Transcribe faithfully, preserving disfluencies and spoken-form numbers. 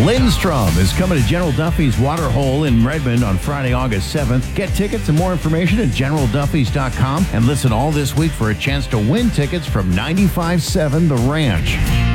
Lindstrom is coming to General Duffy's Waterhole in Redmond on Friday, August seventh. Get tickets and more information at general duffys dot com and listen all this week for a chance to win tickets from ninety-five point seven The Ranch.